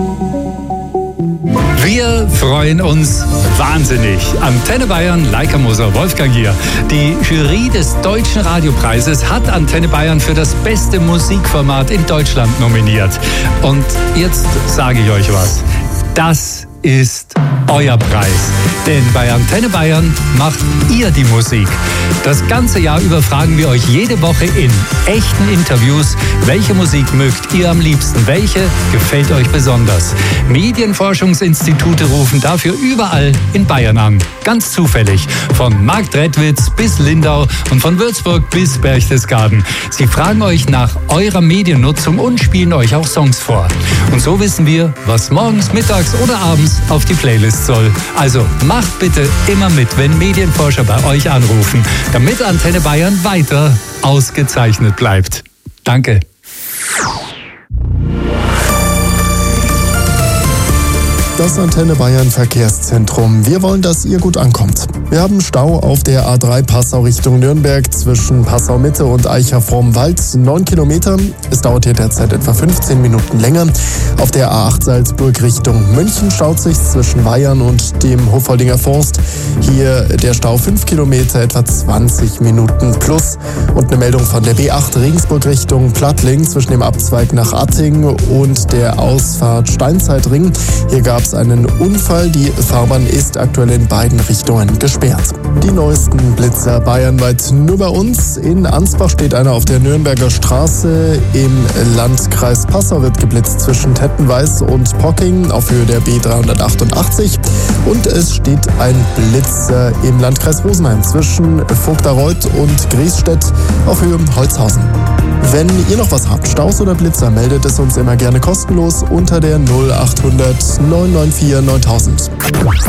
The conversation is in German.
Wir freuen uns wahnsinnig. Antenne Bayern, Leica Moser, Wolfgang hier. Die Jury des Deutschen Radiopreises hat Antenne Bayern für das beste Musikformat in Deutschland nominiert. Und jetzt sage ich euch was. Das ist euer Preis. Denn bei Antenne Bayern macht ihr die Musik. Das ganze Jahr über fragen wir euch jede Woche in echten Interviews, welche Musik mögt ihr am liebsten, welche gefällt euch besonders. Medienforschungsinstitute rufen dafür überall in Bayern an. Ganz zufällig. Von Marktredwitz bis Lindau und von Würzburg bis Berchtesgaden. Sie fragen euch nach eurer Mediennutzung und spielen euch auch Songs vor. Und so wissen wir, was morgens, mittags oder abends auf die Playlist soll. Also macht bitte immer mit, wenn Medienforscher bei euch anrufen, damit Antenne Bayern weiter ausgezeichnet bleibt. Danke. Das Antenne Bayern Verkehrszentrum. Wir wollen, dass ihr gut ankommt. Wir haben Stau auf der A3 Passau Richtung Nürnberg zwischen Passau Mitte und Eicher vorm Wald. 9 Kilometer. Es dauert hier derzeit etwa 15 Minuten länger. Auf der A8 Salzburg Richtung München staut sich zwischen Weyern und dem Hofholdinger Forst. Hier der Stau 5 Kilometer, etwa 20 Minuten plus. Und eine Meldung von der B8 Regensburg Richtung Plattling zwischen dem Abzweig nach Atting und der Ausfahrt Steinzeitring. Hier gab es einen Unfall. Die Fahrbahn ist aktuell in beiden Richtungen gesperrt. Die neuesten Blitzer bayernweit nur bei uns. In Ansbach steht einer auf der Nürnberger Straße. Im Landkreis Passau wird geblitzt zwischen Tettenweiß und Pocking auf Höhe der B388. Und es steht ein Blitzer im Landkreis Rosenheim zwischen Vogtareuth und Griesstedt auf Höhe Holzhausen. Wenn ihr noch was habt, Staus oder Blitzer, meldet es uns immer gerne kostenlos unter der 0800 994 9000.